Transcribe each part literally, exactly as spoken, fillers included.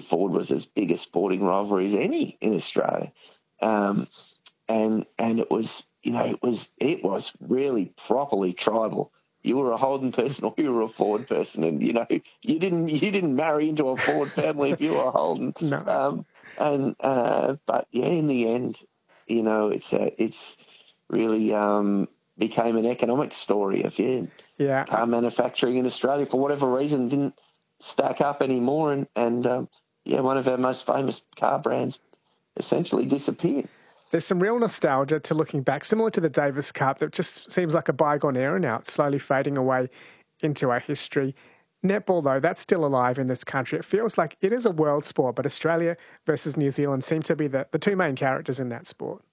forward was as big a sporting rivalry as any in Australia. Um, and and it was, you know, it was it was really properly tribal. You were a Holden person or you were a Ford person, and you know you didn't you didn't marry into a Ford family if you were a Holden. No. Um, and uh, but yeah, in the end, you know, it's a, it's really um, became an economic story of yeah, yeah, car manufacturing in Australia for whatever reason didn't stack up anymore, and and um, yeah, one of our most famous car brands essentially disappeared. There's some real nostalgia to looking back, similar to the Davis Cup, that just seems like a bygone era now. It's slowly fading away into our history. Netball, though, that's still alive in this country. It feels like it is a world sport, but Australia versus New Zealand seem to be the, the two main characters in that sport.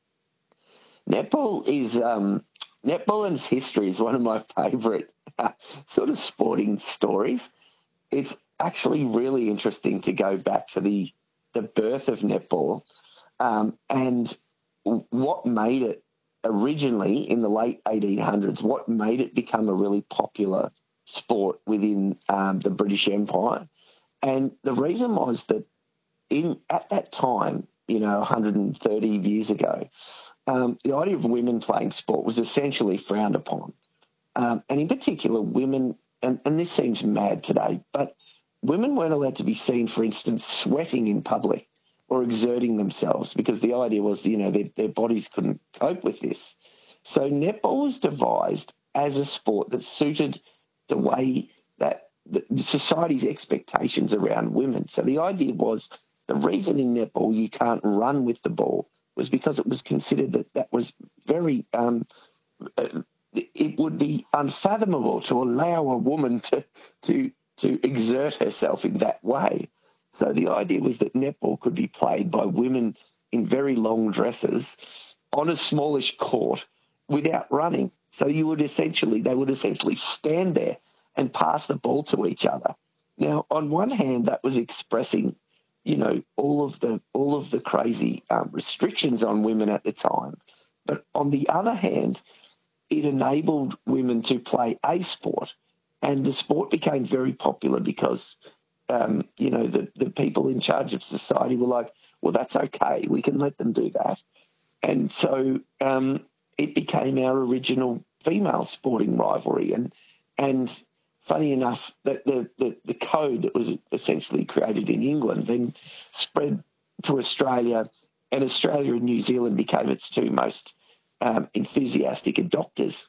Netball is um, netball and its history is one of my favourite uh, sort of sporting stories. It's actually really interesting to go back to the the birth of netball um, and what made it originally in the late eighteen hundreds. What made it become a really popular sport within um, the British Empire, and the reason was that in at that time, you know, one hundred thirty years ago, um, the idea of women playing sport was essentially frowned upon. Um, and in particular, women, and, and this seems mad today, but women weren't allowed to be seen, for instance, sweating in public or exerting themselves because the idea was, you know, their, their bodies couldn't cope with this. So netball was devised as a sport that suited the way that the society's expectations around women. So the idea was the reason in netball you can't run with the ball was because it was considered that that was very, um, uh, it would be unfathomable to allow a woman to, to, to exert herself in that way. So the idea was that netball could be played by women in very long dresses on a smallish court without running. So you would essentially, they would essentially stand there and pass the ball to each other. Now, on one hand, that was expressing, you know, all of the all of the crazy um, restrictions on women at the time. But on the other hand, it enabled women to play a sport, and the sport became very popular because, um, you know, the, the people in charge of society were like, well, that's okay, we can let them do that. And so um, it became our original female sporting rivalry. And and funny enough, that the, the, the code that was essentially created in England then spread to Australia, and Australia and New Zealand became its two most um, enthusiastic adopters.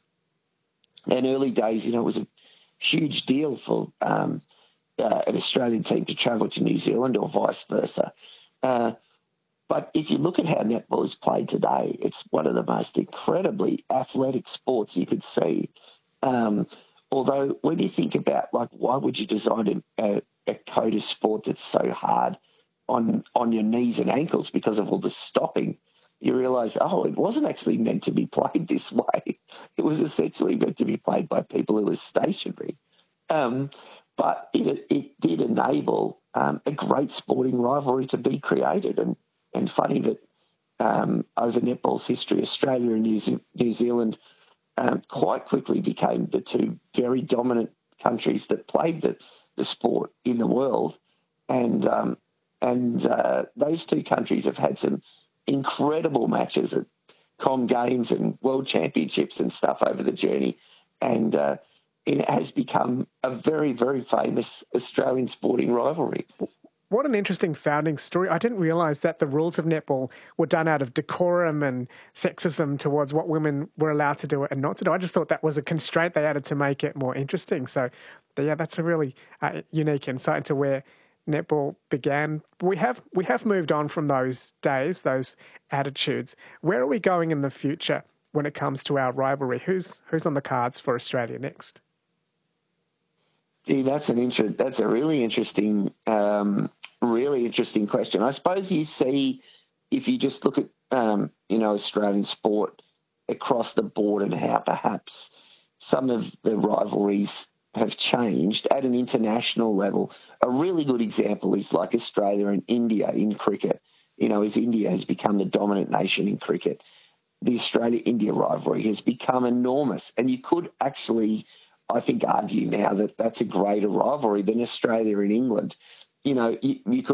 In early days, you know, it was a huge deal for um, uh, an Australian team to travel to New Zealand or vice versa. Uh, But if you look at how netball is played today, it's one of the most incredibly athletic sports you could see. Um, although when you think about, like, why would you design a, a code of sport that's so hard on on your knees and ankles because of all the stopping, you realise, oh, it wasn't actually meant to be played this way. It was essentially meant to be played by people who were stationary. Um, but it, it did enable um, a great sporting rivalry to be created. And And funny that um, over netball's history, Australia and New, Ze- New Zealand um, quite quickly became the two very dominant countries that played the, the sport in the world. And um, and uh, those two countries have had some incredible matches at Com Games and World Championships and stuff over the journey. And uh, it has become a very, very famous Australian sporting rivalry. What an interesting founding story. I didn't realise that the rules of netball were done out of decorum and sexism towards what women were allowed to do and not to do. I just thought that was a constraint they added to make it more interesting. So, yeah, that's a really uh, unique insight into where netball began. We have we have moved on from those days, those attitudes. Where are we going in the future when it comes to our rivalry? Who's who's on the cards for Australia next? Gee, that's an inter- That's a really interesting, um, really interesting question. I suppose you see, if you just look at, um, you know, Australian sport across the board and how perhaps some of the rivalries have changed at an international level. A really good example is like Australia and India in cricket. You know, as India has become the dominant nation in cricket, the Australia-India rivalry has become enormous, and you could actually, I think, argue now that that's a greater rivalry than Australia and England. You know, you, you could